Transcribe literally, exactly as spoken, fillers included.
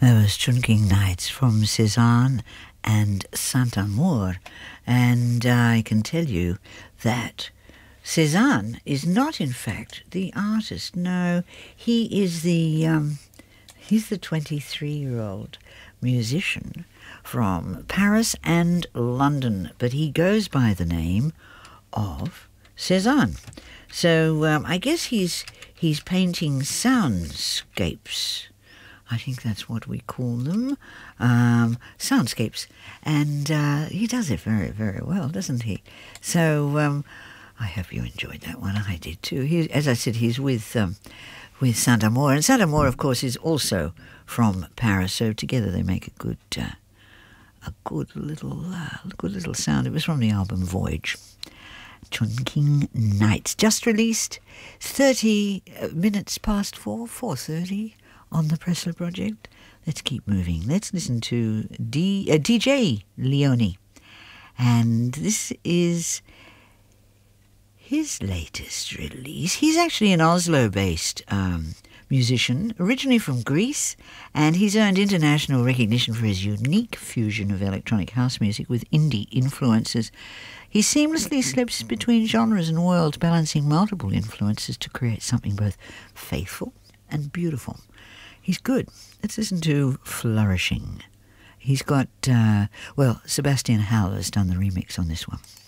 That was Chungking Nights from Cezanne and Saint-Amour. And I can tell you that Cezanne is not, in fact, the artist. No, he is the um, he's the twenty-three-year-old musician from Paris and London, but he goes by the name of Cezanne. So um, I guess he's he's painting soundscapes. I think that's what we call them, um, soundscapes. And uh, he does it very, very well, doesn't he? So um, I hope you enjoyed that one. I did too. He, as I said, he's with um, with Saint-Amour. And Saint-Amour, of course, is also from Paris. So together they make a good, uh, a good little, uh, good little sound. It was from the album Voyage. Chungking Nights, just released thirty minutes past four, four thirty. On the Pressler Project. Let's keep moving. Let's listen to D, uh, D J Leone. And this is his latest release. He's actually an Oslo-based um, musician, originally from Greece, and he's earned international recognition for his unique fusion of electronic house music with indie influences. He seamlessly slips between genres and worlds, balancing multiple influences to create something both faithful and beautiful. He's good. Let's listen to Flourishing. He's got, uh, well, Sebastian Howell has done the remix on this one.